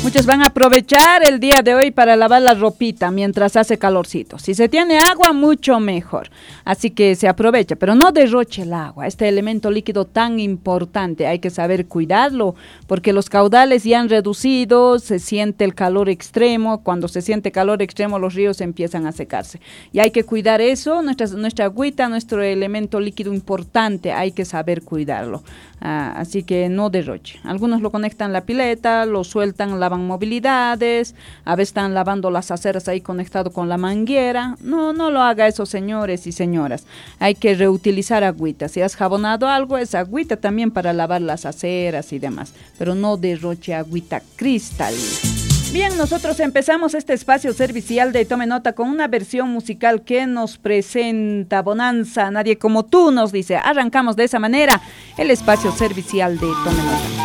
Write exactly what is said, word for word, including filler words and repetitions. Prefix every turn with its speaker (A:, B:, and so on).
A: Muchos van a aprovechar el día de hoy para lavar la ropita mientras hace calorcito. Si se tiene agua, mucho mejor. Así que se aprovecha, pero no derroche el agua. Este elemento líquido tan importante, hay que saber cuidarlo, porque los caudales ya han reducido, se siente el calor extremo. Cuando se siente calor extremo, los ríos empiezan a secarse. Y hay que cuidar eso, nuestra, nuestra agüita, nuestro elemento líquido importante, hay que saber cuidarlo. Ah, así que no derroche. Algunos lo conectan la pileta, lo sueltan, lavan movilidades, a veces están lavando las aceras ahí conectado con la manguera. No, no lo haga eso, señores y señoras. Hay que reutilizar agüita. Si has jabonado algo, es agüita también para lavar las aceras y demás. Pero no derroche agüita cristalina. Bien, nosotros empezamos este espacio servicial de Tome Nota con una versión musical que nos presenta Bonanza, nadie como tú, nos dice. Arrancamos de esa manera el espacio servicial de Tome Nota.